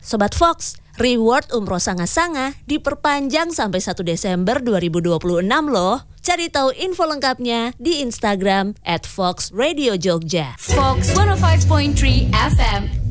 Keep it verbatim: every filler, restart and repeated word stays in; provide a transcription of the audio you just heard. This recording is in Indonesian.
Sobat Fox, reward umroh sanga-sanga diperpanjang sampai satu Desember dua ribu dua puluh enam loh. Cari tahu info lengkapnya di Instagram at Fox Radio Jogja. Fox seratus lima koma tiga F M